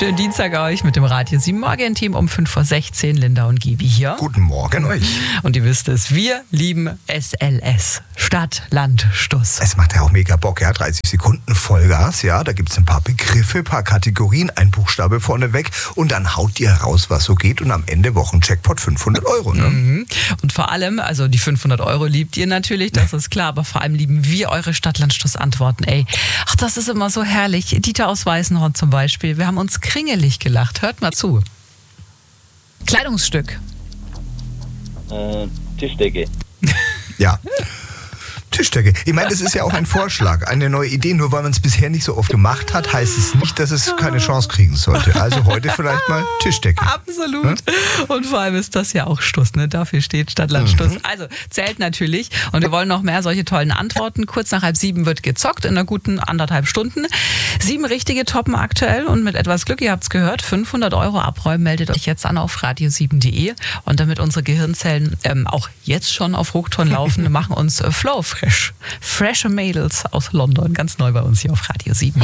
Schönen Dienstag euch mit dem Radio 7 Morgen-Team um 5:16 Uhr. Linda und Gibi hier. Guten Morgen euch. Und ihr wisst es, wir lieben SLS. Stadt, Land, Stuss. Es macht ja auch mega Bock, ja. 30 Sekunden Vollgas, ja. Da gibt es ein paar Begriffe, ein paar Kategorien, ein Buchstabe vorneweg und dann haut ihr raus, was so geht und am Ende Wochencheckpot 500 Euro, ne? Mhm. Und vor allem, also die 500 Euro liebt ihr natürlich, das ist klar, aber vor allem lieben wir eure Stadt, Land, Stuss Antworten, ey. Ach, das ist immer so herrlich. Dieter aus Weißenhorn zum Beispiel, wir haben uns kringelig gelacht. Hört mal zu. Kleidungsstück. Tischdecke. Ja. Tischdecke. Ich meine, das ist ja auch ein Vorschlag, eine neue Idee. Nur weil man es bisher nicht so oft gemacht hat, heißt es nicht, dass es keine Chance kriegen sollte. Also heute vielleicht mal Tischdecke. Absolut. Hm? Und vor allem ist das ja auch Stuss, ne? Dafür steht Stadt, Land, Stuss. Also zählt natürlich. Und wir wollen noch mehr solche tollen Antworten. Kurz nach 6:30 wird gezockt in einer guten 1,5 Stunden. 7 richtige toppen aktuell und mit etwas Glück, ihr habt es gehört, 500 Euro abräumen. Meldet euch jetzt an auf radio7.de. Und damit unsere Gehirnzellen auch jetzt schon auf Hochtouren laufen, machen uns Flow Fresh. Freshe Mädels aus London, ganz neu bei uns hier auf Radio 7.